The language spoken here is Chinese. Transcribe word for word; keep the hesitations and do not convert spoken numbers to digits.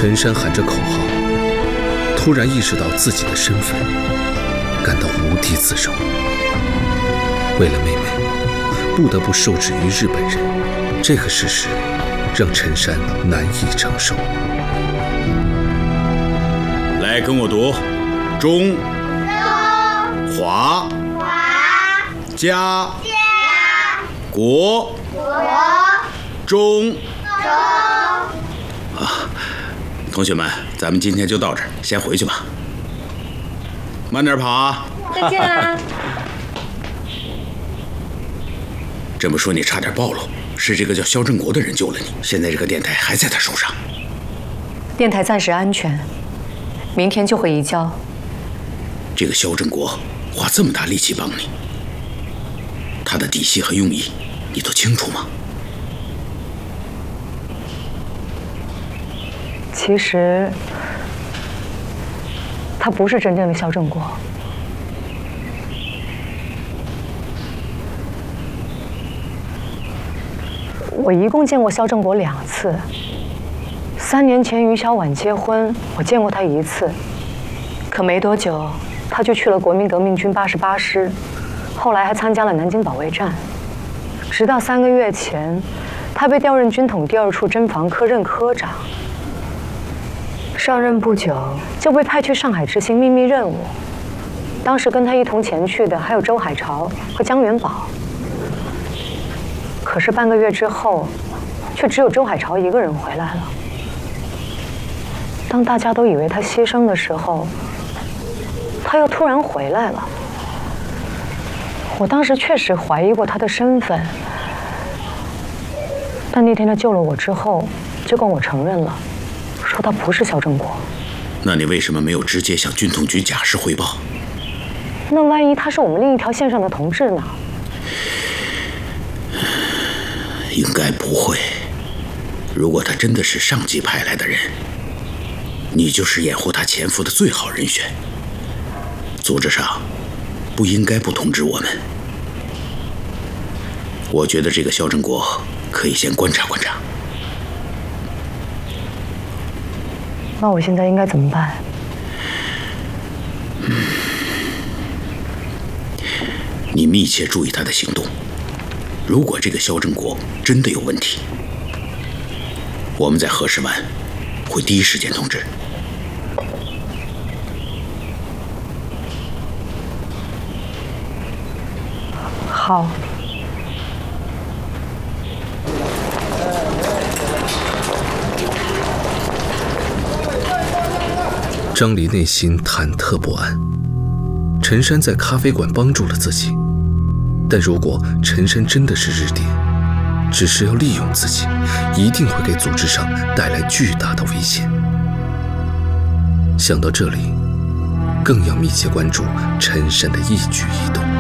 陈山喊着口号，突然意识到自己的身份，感到无地自容。为了妹妹，不得不受制于日本人，这个事实让陈山难以承受。 来，跟我读：中、华、家、国、中。啊，同学们，咱们今天就到这儿，先回去吧。慢点跑啊！ 再见啊！ 这么说你差点暴露，是这个叫肖振国的人救了你，现在这个电台还在他手上。 电台暂时安全，明天就会移交。 这个肖振国花这么大力气帮你，他的底细和用意，你都清楚吗？ 其实，他不是真正的肖振国。我一共见过肖振国两次。三年前于小婉结婚，我见过他一次，可没多久，他就去了国民革命军八十八师，后来还参加了南京保卫战。直到三个月前，他被调任军统第二处侦防科任科长。上任不久，就被派去上海执行秘密任务。当时跟他一同前去的还有周海潮和江元宝。可是半个月之后，却只有周海潮一个人回来了。当大家都以为他牺牲的时候，他又突然回来了。我当时确实怀疑过他的身份，但那天他救了我之后，就跟我承认了，说他不是肖振国。 那你为什么没有直接向军统局假释汇报？ 那万一他是我们另一条线上的同志呢？ 应该不会。如果他真的是上级派来的人，你就是掩护他前夫的最好人选。组织上不应该不通知我们。我觉得这个肖振国可以先观察观察。 那我现在应该怎么办？ 嗯，你密切注意他的行动。如果这个肖振国真的有问题，我们在何时湾会第一时间通知。 好。 张黎内心忐忑不安。陈山在咖啡馆帮助了自己，但如果陈山真的是日谍，只是要利用自己，一定会给组织上带来巨大的危险。想到这里，更要密切关注陈山的一举一动。